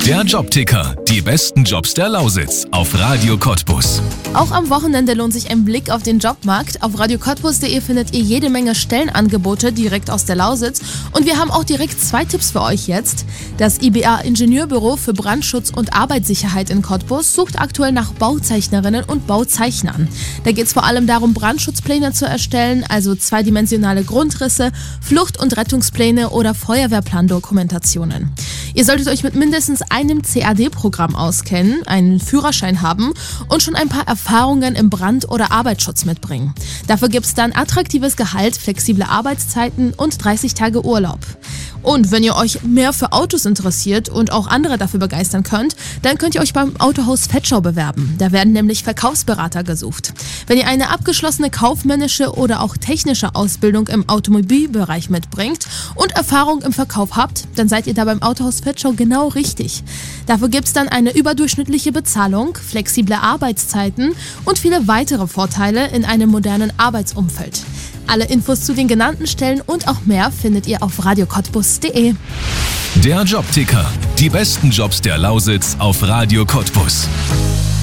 Der Jobticker, die besten Jobs der Lausitz auf Radio Cottbus. Auch am Wochenende lohnt sich ein Blick auf den Jobmarkt. Auf radiocottbus.de findet ihr jede Menge Stellenangebote direkt aus der Lausitz. Und wir haben auch direkt 2 Tipps für euch jetzt. Das IBA Ingenieurbüro für Brandschutz und Arbeitssicherheit in Cottbus sucht aktuell nach Bauzeichnerinnen und Bauzeichnern. Da geht es vor allem darum, Brandschutzpläne zu erstellen, also zweidimensionale Grundrisse, Flucht- und Rettungspläne oder Feuerwehrplandokumentationen. Ihr solltet euch mit mindestens einem CAD-Programm auskennen, einen Führerschein haben und schon ein paar Erfahrungen im Brand- oder Arbeitsschutz mitbringen. Dafür gibt es dann attraktives Gehalt, flexible Arbeitszeiten und 30 Tage Urlaub. Und wenn ihr euch mehr für Autos interessiert und auch andere dafür begeistern könnt, dann könnt ihr euch beim Autohaus Vetschau bewerben. Da werden nämlich Verkaufsberater gesucht. Wenn ihr eine abgeschlossene kaufmännische oder auch technische Ausbildung im Automobilbereich mitbringt und Erfahrung im Verkauf habt, dann seid ihr da beim Autohaus Vetschau genau richtig. Dafür gibt es dann eine überdurchschnittliche Bezahlung, flexible Arbeitszeiten und viele weitere Vorteile in einem modernen Arbeitsumfeld. Alle Infos zu den genannten Stellen und auch mehr findet ihr auf radiocottbus.de. Der Jobticker, die besten Jobs der Lausitz auf Radio Cottbus.